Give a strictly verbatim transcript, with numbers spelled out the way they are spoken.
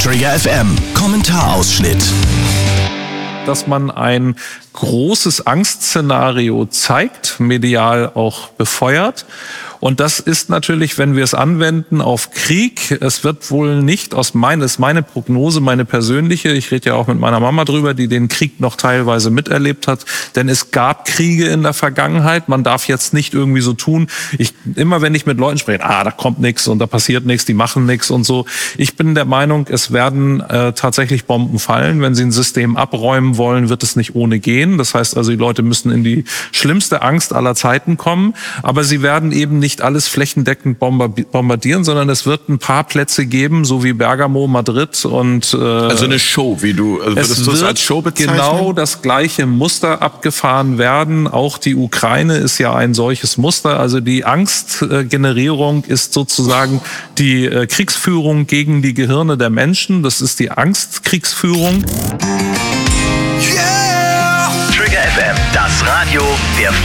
Trigger F M, Kommentarausschnitt. Dass man ein großes Angstszenario zeigt, medial auch befeuert. Und das ist natürlich, wenn wir es anwenden auf Krieg, es wird wohl nicht aus meiner, ist meine Prognose, meine persönliche, ich rede ja auch mit meiner Mama drüber, die den Krieg noch teilweise miterlebt hat, denn es gab Kriege in der Vergangenheit, man darf jetzt nicht irgendwie so tun, ich, immer wenn ich mit Leuten spreche, ah, da kommt nichts und da passiert nichts, die machen nichts und so. Ich bin der Meinung, es werden äh, tatsächlich Bomben fallen, wenn sie ein System abräumen wollen, wird es nicht ohne gehen, das heißt also, die Leute müssen in die schlimmste Angst aller Zeiten kommen, aber sie werden eben nicht nicht alles flächendeckend bombardieren, sondern es wird ein paar Plätze geben, so wie Bergamo, Madrid und... Äh, also eine Show, wie du, also würdest du es als Show bezeichnen? Genau das gleiche Muster abgefahren werden. Auch die Ukraine ist ja ein solches Muster. Also die Angstgenerierung ist sozusagen die äh, Kriegsführung gegen die Gehirne der Menschen. Das ist die Angstkriegsführung. Yeah! Trigger F M, das Radio der